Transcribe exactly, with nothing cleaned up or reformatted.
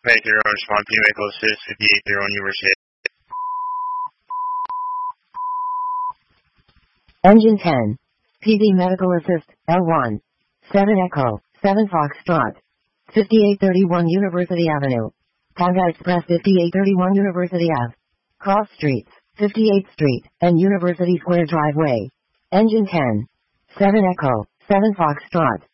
Make your own Swan P Medical Assist, fifty-eight thirty-one University. Engine ten. P D Medical Assist, L one. seven Echo, seven Foxtrot. fifty-eight thirty-one University Avenue. Tonga Express fifty-eight thirty-one University Ave. Cross Streets, fifty-eighth Street, and University Square Driveway. Engine ten. seven Echo, seven Foxtrot.